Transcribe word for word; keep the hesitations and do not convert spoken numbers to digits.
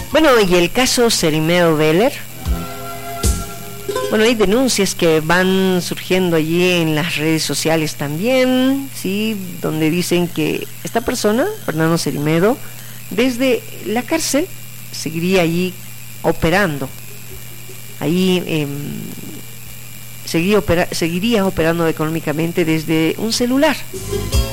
Bueno, y el caso Cerimeo Veller. Bueno, hay denuncias que van surgiendo allí en las redes sociales también, sí, donde dicen que esta persona, Fernando Cerimedo, desde la cárcel seguiría allí operando, ahí eh, seguiría, opera, seguiría operando económicamente desde un celular.